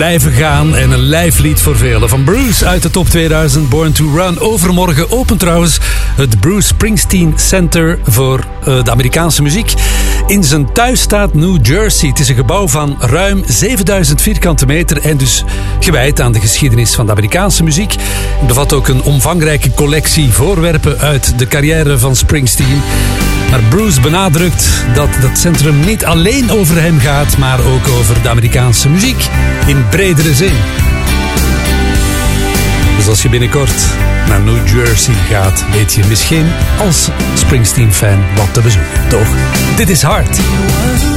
blijven gaan en een lijflied voor velen. Van Bruce uit de top 2000, Born to Run. Overmorgen opent trouwens het Bruce Springsteen Center voor de Amerikaanse muziek in zijn thuisstaat New Jersey. Het is een gebouw van ruim 7000 vierkante meter en dus gewijd aan de geschiedenis van de Amerikaanse muziek. Het bevat ook een omvangrijke collectie voorwerpen uit de carrière van Springsteen. Maar Bruce benadrukt dat het centrum niet alleen over hem gaat, maar ook over de Amerikaanse muziek in bredere zin. Dus als je binnenkort naar New Jersey gaat, weet je misschien als Springsteen-fan wat te bezoeken. Toch? Dit is Hard.